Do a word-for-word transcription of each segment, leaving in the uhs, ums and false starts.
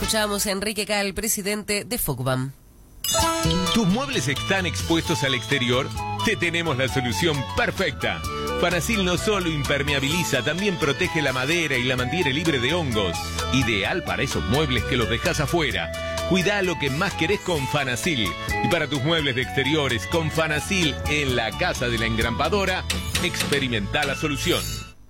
Escuchábamos a Enrique Cal, presidente de FUCBAM. ¿Tus muebles están expuestos al exterior? Te tenemos la solución perfecta. Fanasil no solo impermeabiliza, también protege la madera y la mantiene libre de hongos. Ideal para esos muebles que los dejas afuera. Cuidá lo que más querés con Fanasil. Y para tus muebles de exteriores, con Fanasil en la Casa de la Engrampadora, experimenta la solución.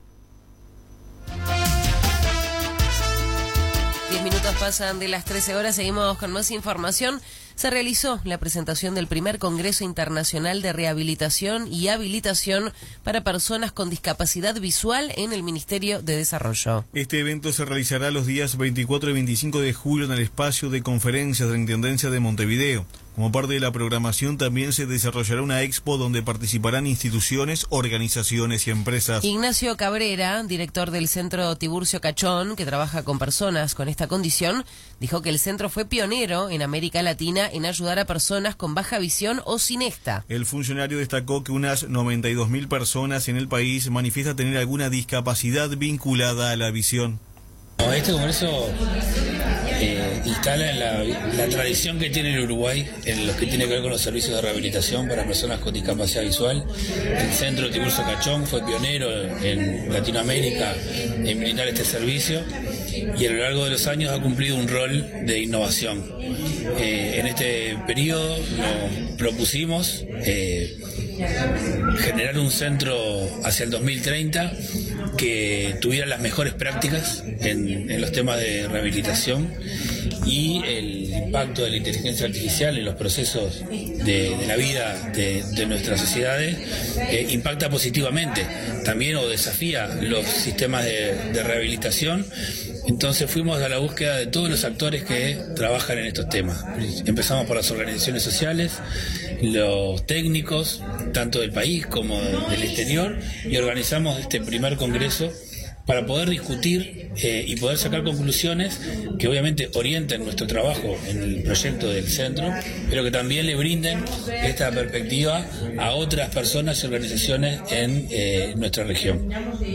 Diez minutos pasan de las trece horas, seguimos con más información. Se realizó la presentación del primer Congreso Internacional de Rehabilitación y Habilitación para Personas con Discapacidad Visual en el Ministerio de Desarrollo. Este evento se realizará los días veinticuatro y veinticinco de julio en el espacio de conferencias de la Intendencia de Montevideo. Como parte de la programación también se desarrollará una expo donde participarán instituciones, organizaciones y empresas. Ignacio Cabrera, director del Centro Tiburcio Cachón, que trabaja con personas con esta condición, dijo que el centro fue pionero en América Latina en ayudar a personas con baja visión o sin esta. El funcionario destacó que unas noventa y dos mil personas en el país manifiestan tener alguna discapacidad vinculada a la visión. Este congreso eh, instala en la, la tradición que tiene el Uruguay en lo que tiene que ver con los servicios de rehabilitación para personas con discapacidad visual. El Centro Tiburcio Cachón fue pionero en Latinoamérica en brindar este servicio y a lo largo de los años ha cumplido un rol de innovación. Eh, en este periodo nos propusimos eh, generar un centro hacia el dos mil treinta que tuviera las mejores prácticas en, en los temas de rehabilitación y el impacto de la inteligencia artificial en los procesos de, de la vida de, de nuestras sociedades eh, impacta positivamente también o desafía los sistemas de, de rehabilitación. Entonces fuimos a la búsqueda de todos los actores que trabajan en estos temas. Empezamos por las organizaciones sociales, los técnicos, tanto del país como del exterior, y organizamos este primer congreso para poder discutir eh, y poder sacar conclusiones que obviamente orienten nuestro trabajo en el proyecto del centro, pero que también le brinden esta perspectiva a otras personas y organizaciones en eh, nuestra región.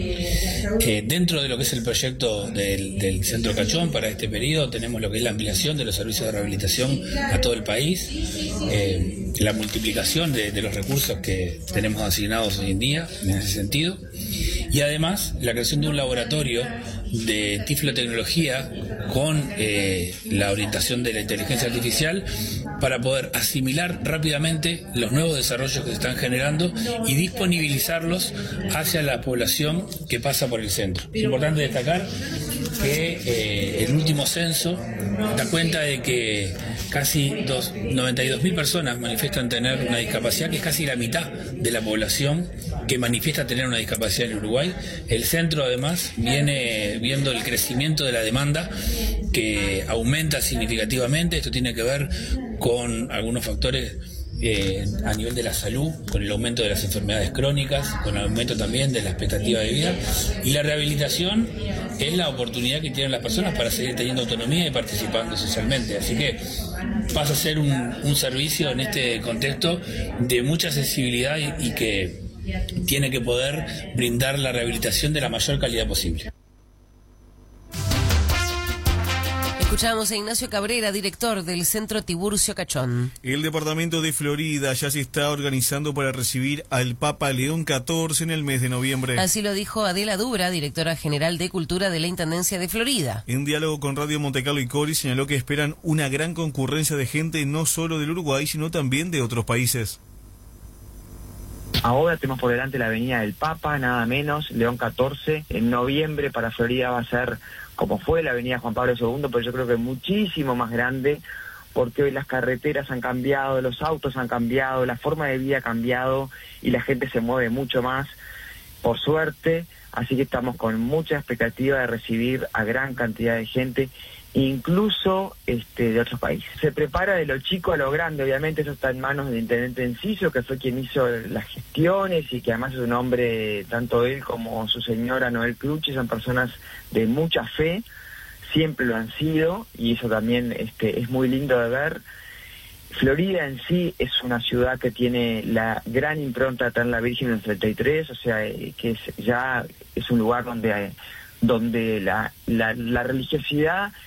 Eh, dentro de lo que es el proyecto del, del Centro Cachón para este periodo tenemos lo que es la ampliación de los servicios de rehabilitación a todo el país, eh, la multiplicación de, de los recursos que tenemos asignados hoy en día en ese sentido, y además la creación de un laboratorio de tiflotecnología con eh, la orientación de la inteligencia artificial para poder asimilar rápidamente los nuevos desarrollos que se están generando y disponibilizarlos hacia la población que pasa por el centro. Es importante destacar que eh, el último censo da cuenta de que casi dos, noventa y dos mil personas manifiestan tener una discapacidad, que es casi la mitad de la población que manifiesta tener una discapacidad en Uruguay. El centro además viene viendo el crecimiento de la demanda que aumenta significativamente. Esto tiene que ver con algunos factores eh, a nivel de la salud, con el aumento de las enfermedades crónicas, con el aumento también de la expectativa de vida, y la rehabilitación es la oportunidad que tienen las personas para seguir teniendo autonomía y participando socialmente. Así que pasa a ser un, un servicio en este contexto de mucha sensibilidad y, y que tiene que poder brindar la rehabilitación de la mayor calidad posible. Escuchamos a Ignacio Cabrera, director del Centro Tiburcio Cachón. El departamento de Florida ya se está organizando para recibir al Papa León catorce en el mes de noviembre. Así lo dijo Adela Dubra, directora general de Cultura de la Intendencia de Florida. En diálogo con Radio Montecarlo y Cori señaló que esperan una gran concurrencia de gente no solo del Uruguay, sino también de otros países. Ahora tenemos por delante la Avenida del Papa, nada menos, León catorce. En noviembre para Florida va a ser como fue la Avenida Juan Pablo segundo, pero yo creo que muchísimo más grande, porque hoy las carreteras han cambiado, los autos han cambiado, la forma de vida ha cambiado y la gente se mueve mucho más, por suerte. Así que estamos con mucha expectativa de recibir a gran cantidad de gente, incluso este, de otros países. Se prepara de lo chico a lo grande, obviamente eso está en manos del intendente Enciso, que fue quien hizo las gestiones y que además es un hombre, tanto él como su señora Noel Crucci, son personas de mucha fe, siempre lo han sido, y eso también este, es muy lindo de ver. Florida en sí es una ciudad que tiene la gran impronta de tener la Virgen del treinta y tres, o sea, eh, que es, ya es un lugar donde... donde la, la, la religiosidad